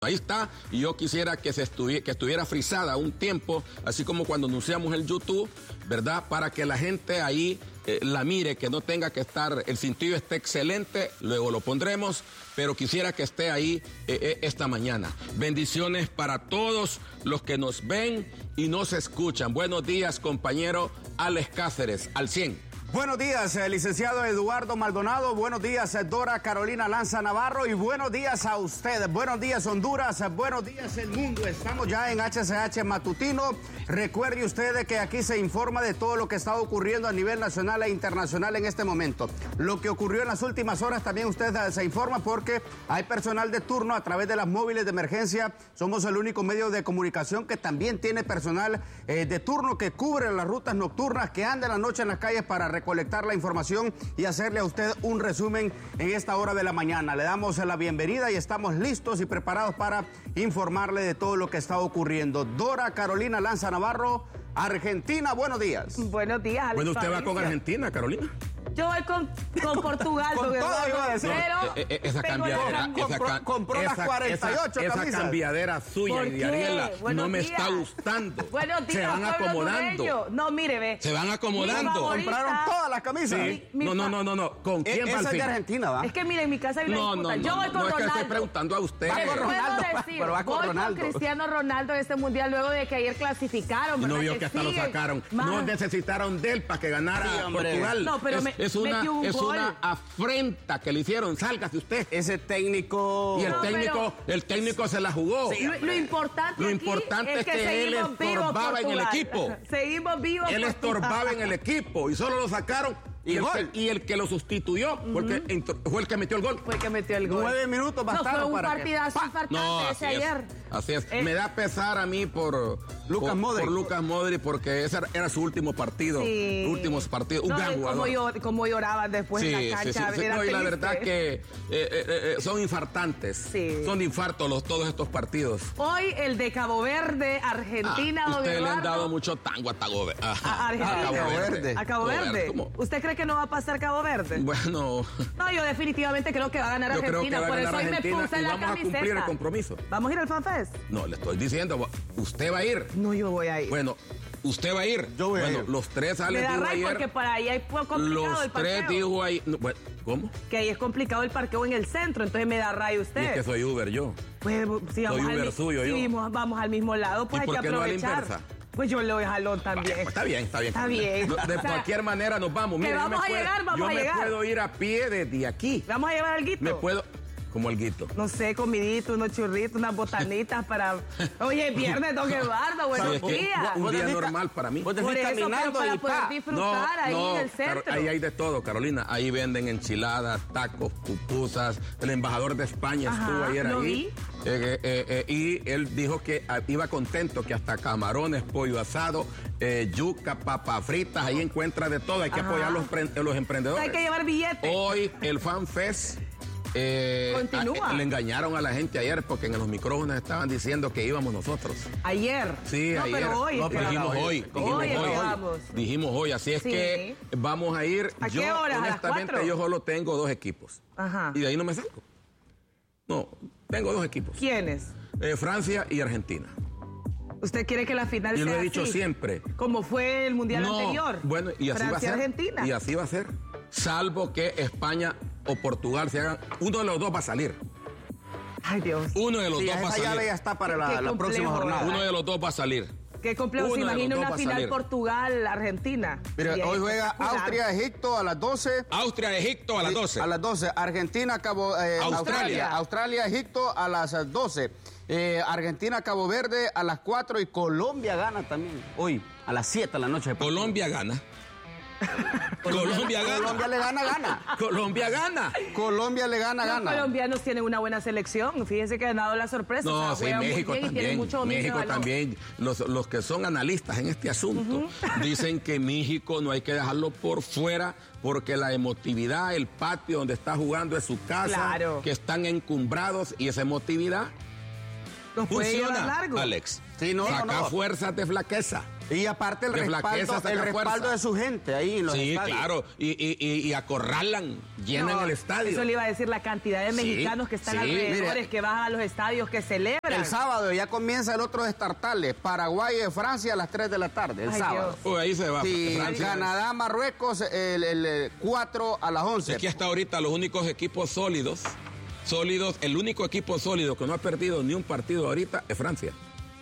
Ahí está, y yo quisiera que estuviera frisada un tiempo, así como cuando anunciamos el YouTube, ¿verdad? Para que la gente ahí la mire, que no tenga que estar, el cintillo esté excelente, luego lo pondremos, pero quisiera que esté ahí esta mañana. Bendiciones para todos los que nos ven y nos escuchan. Buenos días, compañero Alex Cáceres, al 100. Buenos días, licenciado Eduardo Maldonado. Buenos días, Dora Carolina Lanza Navarro. Y buenos días a usted. Buenos días, Honduras. Buenos días, el mundo. Estamos ya en HCH Matutino. Recuerde usted que aquí se informa de todo lo que está ocurriendo a nivel nacional e internacional en este momento. Lo que ocurrió en las últimas horas también usted se informa porque hay personal de turno a través de las móviles de emergencia. Somos el único medio de comunicación que también tiene personal de turno que cubre las rutas nocturnas, que anda en la noche en las calles para recolectar la información y hacerle a usted un resumen en esta hora de la mañana. Le damos la bienvenida y estamos listos y preparados para informarle de todo lo que está ocurriendo. Dora Carolina Lanza Navarro, Argentina, buenos días. Buenos días, Alex. Bueno, ¿usted va con Argentina, Carolina? Yo voy con Portugal. Con todo iba a decir. Pero esa cambiadera, compró las 48 esa camisas. Cambiadera suya y de Ariela no me está gustando. Buenos días, se van acomodando. No, mire, ve. Se van acomodando. Compraron todas las camisas. Sí. No. ¿Con quién va al Esa es fin? de Argentina, ¿va? Es que mire, en mi casa hay una disputa. Yo voy con No, es que Ronaldo. estoy preguntando a usted. Va con Ronaldo, pero va con voy Ronaldo. con Cristiano Ronaldo en este mundial luego de que ayer clasificaron. Y no ¿verdad? vio que hasta lo sacaron. No necesitaron de él para que ganara Portugal. No, pero es una afrenta que le hicieron. Sálgase usted. Ese técnico. Y el técnico se la jugó. Sí, lo importante es que él estorbaba en el equipo. Seguimos vivos. Él estorbaba en el equipo y solo lo sacaron. Y el que lo sustituyó fue el que metió el gol. Fue el que metió el gol. 9 minutos bastaron fue un para partidazo infartante ese ayer. Así es. Me da pesar a mí por Lucas Modric porque ese era su último partido. Sí. Últimos partidos. Un gran jugador. Como lloraban después en la cancha. Sí. No, y la verdad que son infartantes. Sí. Son de infarto todos estos partidos. Hoy el de Cabo Verde, Argentina. Ustedes le han dado mucho tango a Cabo Verde. A Cabo Verde. ¿Cómo? ¿Usted cree que no va a pasar Cabo Verde? Bueno. No, yo definitivamente creo que va a ganar Argentina. Por eso hoy me puse la camiseta. Vamos a cumplir el compromiso. ¿Vamos a ir al FanFest? No, le estoy diciendo, usted va a ir. No, yo voy a ir. Bueno, usted va a ir. Yo voy a ir. Los tres Me Alex da dijo ray ayer. porque para ahí hay complicado los el parqueo. Tres dijo ahí. No, bueno, ¿cómo? Que ahí es complicado el parqueo en el centro, entonces me da ray usted. Y es que soy Uber yo. Pues, si soy Uber suyo yo. Si vamos al mismo lado, pues ¿Y hay que por qué no a la aprovechar. inversa? Pues yo le doy jalón también. Pues está bien. Está bien. De cualquier manera nos vamos. Mire, vamos a llegar. Yo me puedo ir a pie desde aquí. Vamos a llevar alguito. Me puedo. Como alguito. No sé, comidito, unos churritos, unas botanitas para... Oye, viernes, don Eduardo, buenos días. Un día normal para mí. Por eso, pero para poder disfrutar ahí en el centro. Ahí hay de todo, Carolina. Ahí venden enchiladas, tacos, pupusas. El embajador de España estuvo ayer ahí. Y él dijo que iba contento, que hasta camarones, pollo asado, yuca, papas fritas, ahí encuentra de todo. Hay que apoyar a los emprendedores. Hay que llevar billetes. Hoy el FanFest... Continúa. Le engañaron a la gente ayer porque en los micrófonos estaban diciendo que íbamos nosotros. ¿Ayer? Sí, no, ayer. Pero hoy. No, pero dijimos hoy. Así es que vamos a ir. ¿A qué hora? Honestamente, yo solo tengo 2 equipos. Ajá. Y de ahí no me salgo. No, tengo 2 equipos. ¿Quiénes? Francia y Argentina. ¿Usted quiere que la final sea Yo lo he dicho así? Siempre. Como fue el mundial anterior. Bueno, y así va a ser. Francia-Argentina. Y así va a ser. Salvo que España o Portugal se hagan. Uno de los dos va a salir. Ay, Dios. Uno de los dos va a salir. Esa llave ya está para la próxima jornada. Uno de los dos va a salir. Qué complejo. Se imagina una final Portugal-Argentina. Mira, hoy juega Austria-Egipto a las 12. Austria-Egipto a las 12. A las 12. Australia-Egipto a las 12. Argentina-Cabo Verde a las 4 y Colombia gana también. Hoy, a las 7 de la noche. Colombia gana. Colombia le gana. Colombia gana. Colombia le gana. Los colombianos tienen una buena selección. Fíjense que han dado la sorpresa. No, sí, México también. México también. Los que son analistas en este asunto dicen que México no hay que dejarlo por fuera porque la emotividad, el patio donde está jugando es su casa, claro, que están encumbrados y esa emotividad los puede llevar largo. Alex. Sí, Saca fuerzas de flaqueza. Y aparte el respaldo de su gente ahí en los estadios. Sí, claro, y acorralan, llenan el estadio. Eso le iba a decir, la cantidad de mexicanos que están alrededor, que van a los estadios, que celebran. El sábado ya comienza el otro destartable, Paraguay y Francia a las 3 de la tarde, el sábado. Uy, ahí se va. Sí, Canadá, Marruecos, el 4 a las 11. Aquí hasta ahorita los únicos equipos sólidos, el único equipo sólido que no ha perdido ni un partido ahorita es Francia.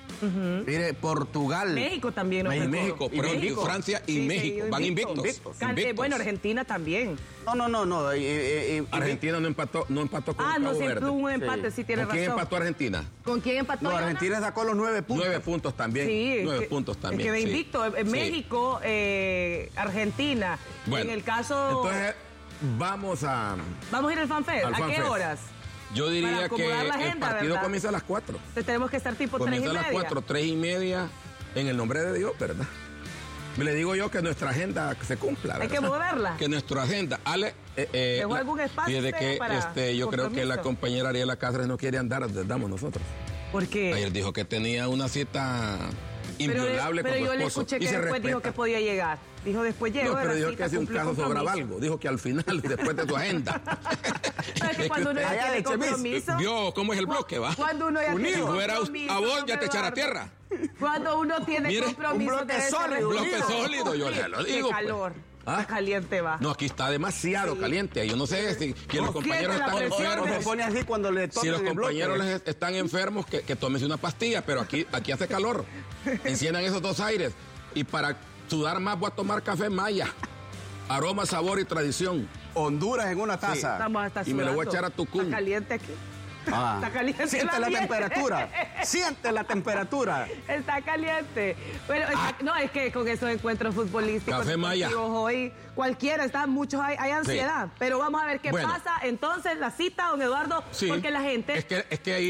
Mire, Portugal. México también. México, Francia y México. Van invictos. Bueno, Argentina también. No. Argentina no empató con no, Cabo siempre Verde. un empate, sí tiene razón. ¿Con quién empató Argentina? ¿Con quién empató? No, Argentina sacó los 9 puntos. 9 puntos también. Sí, 9 puntos también. Es que invicto. México, Argentina. Bueno, en el caso... Entonces, vamos a ir al FanFest. ¿A qué horas? Yo diría que el partido comienza a las 4. Entonces tenemos que estar tipo 3:30. Comienza a las 4, 3:30, en el nombre de Dios, ¿verdad? Le digo yo que nuestra agenda se cumpla, ¿verdad? Hay que moverla. Que nuestra agenda. Ale, ¿dejó algún espacio para yo creo que la compañera Ariela Cáceres no quiere andar donde andamos nosotros. ¿Por qué? Ayer dijo que tenía una cita inviolable con su esposo. Pero yo le escuché que después dijo que podía llegar. Dijo después llegó. No, pero dijo que hacía un caso sobraba algo. Dijo que al final, después de tu agenda. Es que cuando uno ya tiene compromiso. Vio cómo es el bloque, ¿va? Cuando uno ya tiene compromiso. Si fuera a vos, ya te echara a tierra. Cuando uno tiene compromiso. Un bloque sólido, yo le digo. Qué calor. Está caliente, va. No, aquí está demasiado caliente. Yo no sé si los compañeros están enfermos. Se pone así cuando le tocan. Si los compañeros están enfermos, que tómense una pastilla, pero aquí hace calor. Enciendan esos dos aires. Y para sudar más voy a tomar café Maya. Aroma, sabor y tradición. Honduras en una taza. Estamos hasta sudando. Y me lo voy a echar a Tucumán. Está caliente aquí. Está caliente. Siente la temperatura. Siente la temperatura. Está caliente. Bueno, no, es que con esos encuentros futbolísticos Café Maya. Hoy cualquiera, muchos hay ansiedad. Sí. Pero vamos a ver qué pasa. Entonces, la cita, don Eduardo, porque la gente... Es que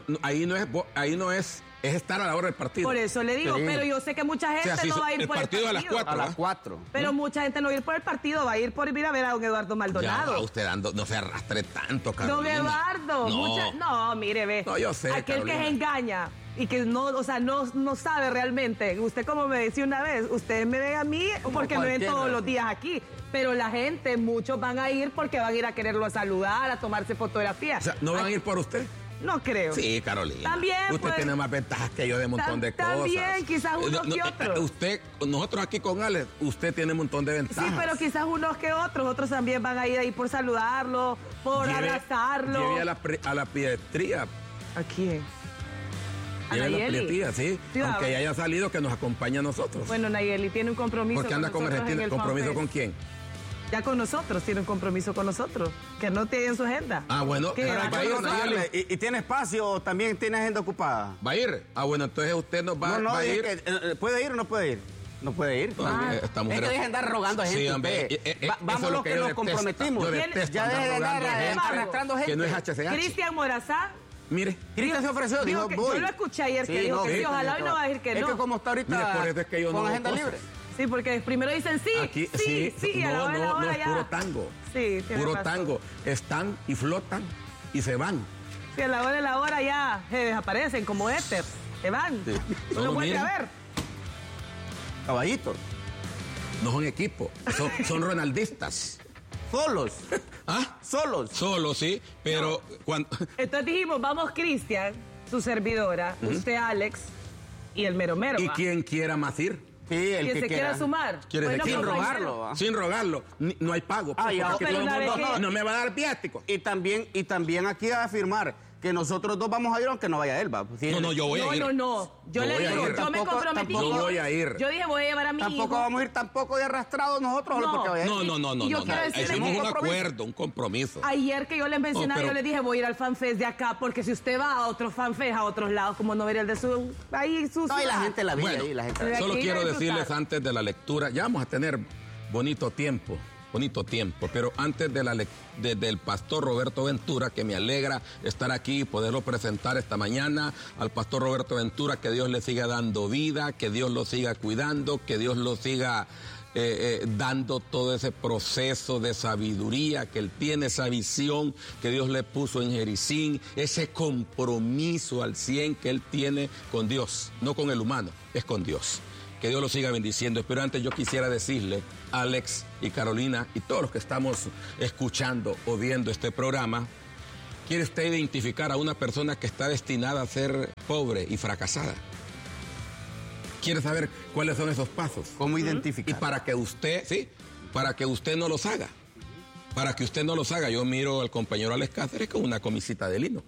ahí no es estar a la hora del partido. Por eso le digo, pero yo sé que mucha gente no va a ir por el partido. A las 4. A las 4. Pero mucha gente no va a ir por el partido, va a ir por ir a ver a don Eduardo Maldonado. Ya, usted no se arrastre tanto, Carolina. Don Eduardo, no, mire, ve. No, yo sé, aquel Carolina, que se engaña y que no sabe realmente. Usted, como me decía una vez, ustedes me ven a mí porque me ven todos los días aquí. Pero la gente, muchos van a ir porque van a ir a quererlo a saludar, a tomarse fotografías. O sea, ¿no van a ir por usted? No creo. Sí, Carolina. También. Usted tiene más ventajas que yo de un montón de cosas. También, quizás unos que otros. Nosotros aquí con Alex, usted tiene un montón de ventajas. Sí, pero quizás unos que otros. Otros también van a ir ahí por saludarlo, por abrazarlo. Lleve a la pediatría. ¿A quién? ¿A Nayeli? La pediatría, sí. Aunque ya haya salido, que nos acompaña a nosotros. Bueno, Nayeli tiene un compromiso. ¿Por qué anda con Argentina? ¿Compromiso con quién? Ya con nosotros, tiene un compromiso con nosotros, que no tiene en su agenda. Bueno, va a ir, Nayeli. ¿Y tiene espacio o también tiene agenda ocupada? ¿Va a ir? Bueno, entonces usted nos va a ir. ¿Puede ir o no puede ir? No puede ir. Esta mujer es que deje de andar rogando a gente. Sí, hombre, vamos los que nos comprometimos. Ya deje de andar arrastrando gente. Que no es HCH. Cristian Morazá. Mire, Cristian se ofreció, dijo, yo lo escuché ayer que dijo que sí, ojalá hoy no va a decir que no. Es que como está ahorita por eso es que yo con agenda libre. Sí, porque primero dicen sí, a la hora de la hora ya. Es puro tango. Sí, puro tango. Están y flotan y se van. Sí, a la hora de la hora ya se desaparecen como éter. Se van. Sí. No lo vuelve a ver. Caballitos. No son equipo, son ronaldistas. Solos. ¿Ah? Solos, sí, pero cuando... Entonces dijimos, vamos Cristian, su servidora, usted Alex y el mero mero. ¿Y quién quiera más ir? Sí, el que se quiera sumar. Sin rogarlo. Sin rogarlo. No hay pago. No me va a dar viático. Y también aquí a afirmar que nosotros dos vamos a ir aunque no vaya él, va. Sí, no, yo voy a ir. No. Yo le digo, yo me comprometí. Yo voy a ir. Yo dije, voy a llevar a mi hijo. Tampoco vamos a ir tampoco de arrastrados nosotros. No. Hicimos un acuerdo, un compromiso. Ayer que yo les mencionaba, yo le dije, voy a ir al FanFest de acá, porque si usted va a otros FanFest, a otros lados, como no vería el de su... Ahí su... No, y la gente la vive ahí, la gente. Solo quiero decirles antes de la lectura, ya vamos a tener bonito tiempo, pero antes del pastor Roberto Ventura, que me alegra estar aquí y poderlo presentar esta mañana, al pastor Roberto Ventura, que Dios le siga dando vida, que Dios lo siga cuidando, que Dios lo siga dando todo ese proceso de sabiduría que él tiene, esa visión que Dios le puso en Jericín, ese compromiso al 100 que él tiene con Dios, no con el humano, es con Dios. Que Dios los siga bendiciendo. Pero antes yo quisiera decirle, Alex y Carolina y todos los que estamos escuchando o viendo este programa, ¿quiere usted identificar a una persona que está destinada a ser pobre y fracasada? ¿Quiere saber cuáles son esos pasos? ¿Cómo identificar? Y para que usted, sí, para que usted no los haga. Para que usted no los haga. Yo miro al compañero Alex Cáceres con una camisita de lino.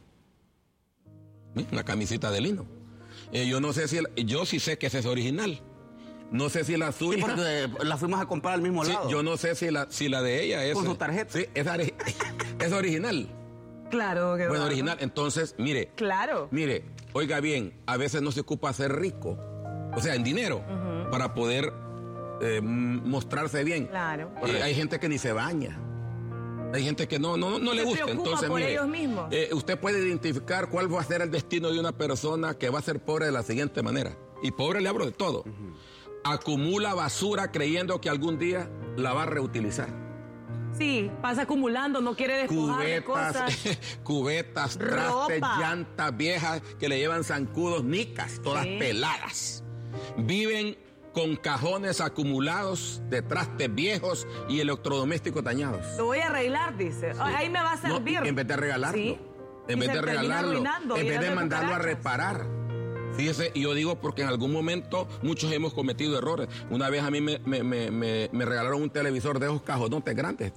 ¿Sí? Una camisita de lino. Yo no sé si, yo sí sé que esa es original. No sé si la suya... Sí, porque la fuimos a comprar al mismo lado. Yo no sé si la de ella es... Con su tarjeta. Sí, es original. Claro que bueno, original. Entonces, mire. Claro. Mire, oiga bien, a veces no se ocupa ser rico, o sea, en dinero, para poder mostrarse bien. Claro. Hay gente que ni se baña. Hay gente que no le gusta. Entonces, por mire, ellos mismos. Usted puede identificar cuál va a ser el destino de una persona que va a ser pobre de la siguiente manera. Y pobre le hablo de todo. Acumula basura creyendo que algún día la va a reutilizar. Sí, pasa acumulando, no quiere despojar de cosas. Cubetas, trastes, llantas viejas que le llevan zancudos, nicas, todas peladas. Viven con cajones acumulados de trastes viejos y electrodomésticos dañados. Lo voy a arreglar, dice. Ahí me va a servir. No, en vez de regalarlo. ¿Sí? En vez de regalarlo. En vez de mandarlo a reparar. Fíjese, y yo digo porque en algún momento muchos hemos cometido errores. Una vez a mí me regalaron un televisor de esos cajonotes grandes.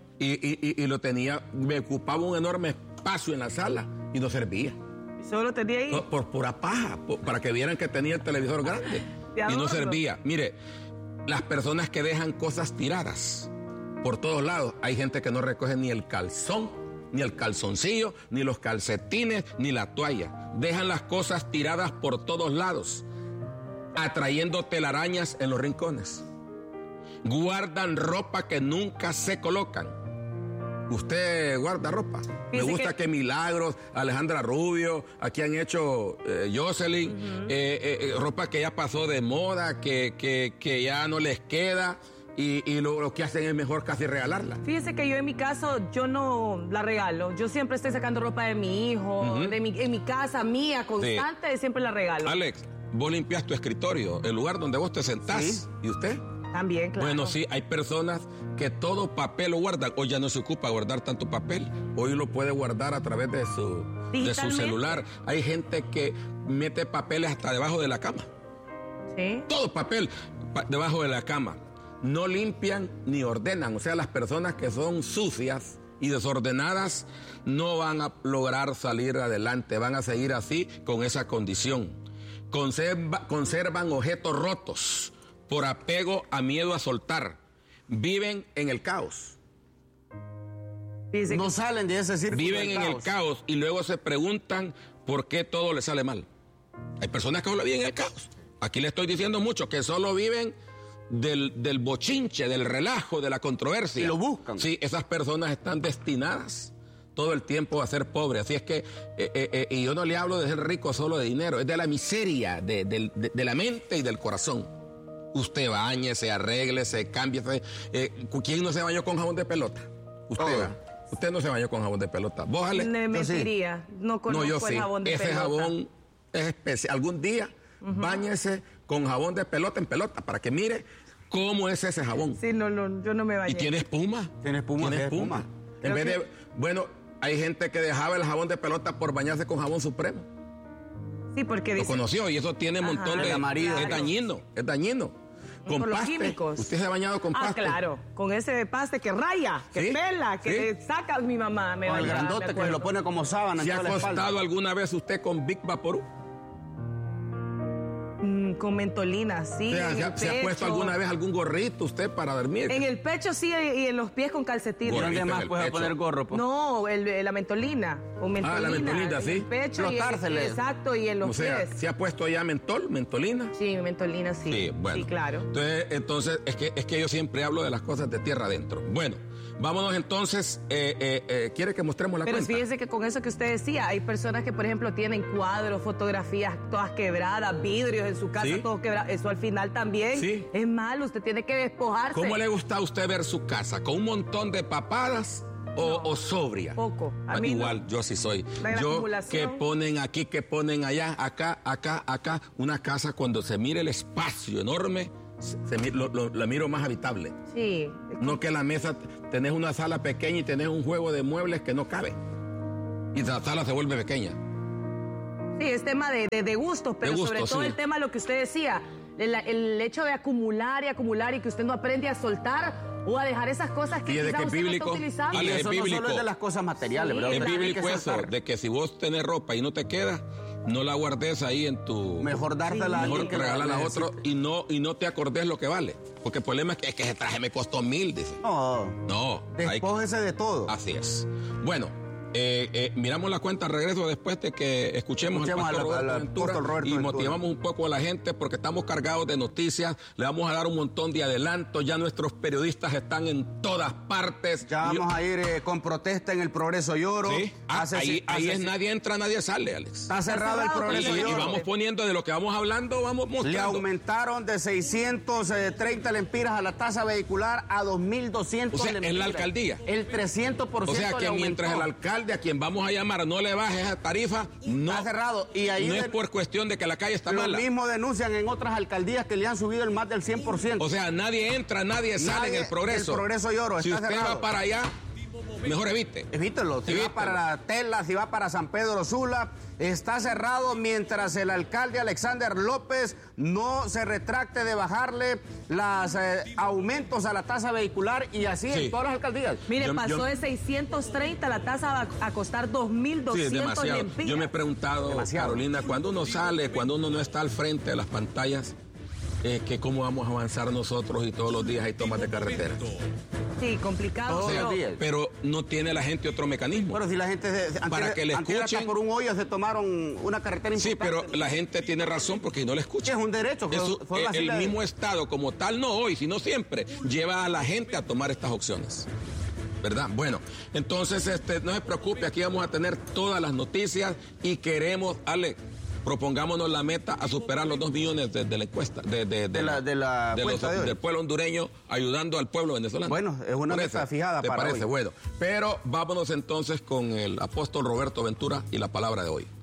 Y lo tenía, me ocupaba un enorme espacio en la sala y no servía. ¿Solo tenía ahí? No, por pura paja, para que vieran que tenía el televisor grande. Y no servía. Mire, las personas que dejan cosas tiradas por todos lados, hay gente que no recoge ni el calzón, ni el calzoncillo, ni los calcetines, ni la toalla. Dejan las cosas tiradas por todos lados, atrayendo telarañas en los rincones. Guardan ropa que nunca se colocan. ¿Usted guarda ropa? Me gusta que Milagros, Alejandra Rubio, aquí han hecho Jocelyn, ropa que ya pasó de moda, que ya no les queda. Y lo que hacen es mejor casi regalarla. Fíjese que yo en mi caso, yo no la regalo. Yo siempre estoy sacando ropa de mi hijo, en mi casa mía, constante, siempre la regalo. Alex, vos limpias tu escritorio, el lugar donde vos te sentás. ¿Sí? ¿Y usted? También, claro. Bueno, sí, hay personas que todo papel lo guardan. Hoy ya no se ocupa guardar tanto papel. Hoy lo puede guardar a través de su celular. Hay gente que mete papeles hasta debajo de la cama. Sí. Todo papel debajo de la cama. No limpian ni ordenan. O sea, las personas que son sucias y desordenadas no van a lograr salir adelante. Van a seguir así con esa condición. Conservan objetos rotos por apego a miedo a soltar. Viven en el caos. No salen de ese círculo. Viven en el caos y luego se preguntan por qué todo les sale mal. Hay personas que solo viven en el caos. Aquí le estoy diciendo mucho que solo viven del bochinche, del relajo, de la controversia. Y lo buscan. Sí, esas personas están destinadas todo el tiempo a ser pobres. Así es que, y yo no le hablo de ser rico solo de dinero, es de la miseria, de la mente y del corazón. Usted bañese, arréglese, cámbiese. ¿Quién no se bañó con jabón de pelota? Usted no se bañó con jabón de pelota. ¿Vos, Ale? Me mentiría. No conozco el jabón de pelota. Ese jabón es especial. Algún día báñese con jabón de pelota en pelota para que mire cómo es ese jabón. Sí, no, yo no me bañé. ¿Y tiene espuma? Tiene espuma. En vez de... Bueno, hay gente que dejaba el jabón de pelota por bañarse con jabón supremo. Sí, porque dice... Lo conoció y eso tiene un montón de... amarillo. Claro. Es dañino. Con por paste. Los químicos. ¿Usted se ha bañado con paste? Claro. Con ese paste que raya, que pela, que saca mi mamá. Con el grandote que se lo pone como sábana. ¿Se ha acostado alguna vez usted con Big Vaporub? Con mentolina, sí. ¿Se ha puesto alguna vez algún gorrito usted para dormir? En el pecho sí y en los pies con calcetines. ¿Y dónde más puede poner gorro? Pues? No, la mentolina. Con mentolina. La mentolina, sí. En el pecho exacto, y en los pies. ¿Se ha puesto ya mentolina? Sí, mentolina, sí. Sí, bueno. Sí, claro. Entonces es que yo siempre hablo de las cosas de tierra adentro. Bueno, vámonos entonces. ¿Quiere que mostremos la cuenta? Pero fíjese que con eso que usted decía, hay personas que, por ejemplo, tienen cuadros, fotografías todas quebradas, vidrios en su casa, todo quebrado. Eso al final también es malo. Usted tiene que despojarse. ¿Cómo le gusta a usted ver su casa? ¿Con un montón de papadas o sobria. Poco. A mí igual, no. yo así soy. La Yo acumulación. que ponen aquí, que ponen allá, acá. Una casa cuando se mire el espacio enorme, la miro más habitable. Sí. No que la mesa, tenés una sala pequeña y tenés un juego de muebles que no cabe. Y la sala se vuelve pequeña. Sí, es tema de gustos, pero sobre todo el tema, lo que usted decía, el hecho de acumular y que usted no aprende a soltar o a dejar esas cosas que quizás usted no está utilizando. Y es eso bíblico. no solo es de las cosas materiales, Sí, ¿verdad? Es bíblico eso, de que si vos tenés ropa y no te queda, no la guardes ahí en tu... Mejor dársela a alguien Mejor que regalarla a necesite. otro y no te acordés lo que vale. Porque el problema es que ese traje me costó 1,000, dice. No. Despójese de todo. Así es. Bueno, miramos la cuenta al regreso después de que escuchemos al pastor Roberto Ventura y motivamos un poco a la gente porque estamos cargados de noticias. Le vamos a dar un montón de adelantos. Ya nuestros periodistas están en todas partes. Ya vamos a ir con protesta en el Progreso y Oro. Sí. Ahí es nadie entra, nadie sale, Alex. Está cerrado el Progreso y Oro. Y vamos poniendo de lo que vamos hablando, vamos mostrando. Le aumentaron de 630 lempiras a la tasa vehicular a 2.200 O sea, lempiras. en la alcaldía. El 300%. O sea, que le mientras el aumentó. alcalde a quien vamos a llamar no le baje esa tarifa, no, Está cerrado. Y ahí no es por cuestión de que la calle está mala. Lo mismo denuncian en otras alcaldías que le han subido el más del 100%. O sea, nadie entra, nadie sale en el Progreso. El Progreso y Oro Si está usted cerrado. va para allá, mejor evite. Evítelo. Si va para Tela, si va para San Pedro Sula, está cerrado mientras el alcalde Alexander López no se retracte de bajarle los aumentos a la tasa vehicular y así en todas las alcaldías. Mire, pasó de 630, la tasa va a costar 2.200 lempiras. Yo me he preguntado, Carolina, cuando uno sale, cuando uno no está al frente de las pantallas, que cómo vamos a avanzar nosotros y todos los días hay tomas de carretera. Sí, complicado. Todos los días. Pero no tiene la gente otro mecanismo. Bueno, si la gente para que le escuchen. por un hoyo se tomaron una carretera importante. Sí, pero la gente tiene razón porque no le escucha. Es un derecho. El mismo Estado, como tal, no hoy, sino siempre, lleva a la gente a tomar estas opciones. ¿Verdad? Bueno, entonces no se preocupe, aquí vamos a tener todas las noticias y queremos, propongámonos la meta a superar los 2 millones de la encuesta, del pueblo hondureño, ayudando al pueblo venezolano. Bueno, es una meta fijada para hoy. ¿Te parece? Bueno, pero vámonos entonces con el apóstol Roberto Ventura y la palabra de hoy.